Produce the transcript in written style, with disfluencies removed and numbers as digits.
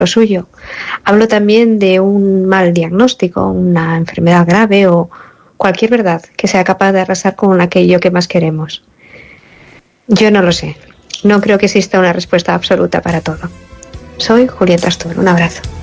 lo suyo. Hablo también de un mal diagnóstico, una enfermedad grave o cualquier verdad que sea capaz de arrasar con aquello que más queremos. Yo no lo sé. No creo que exista una respuesta absoluta para todo. Soy Julieta Astor. Un abrazo.